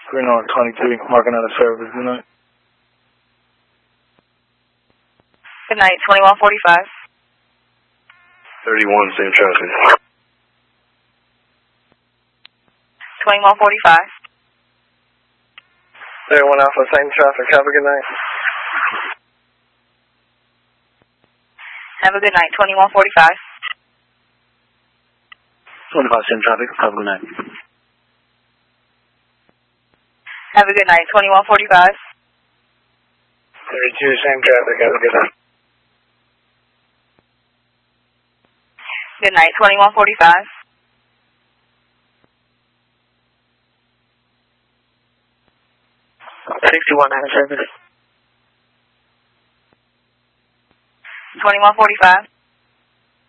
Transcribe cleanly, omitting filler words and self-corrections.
Green on 22, marking out a service. Good night. Good night, 2145. 31, same traffic. 2145. 31 Alpha, same traffic. Have a good night. Have a good night, 2145. 25, same traffic. Have a good night. Have a good night, 2145. 32, same traffic. Have a good night. Good night, 2145. 61 out of service. 2145.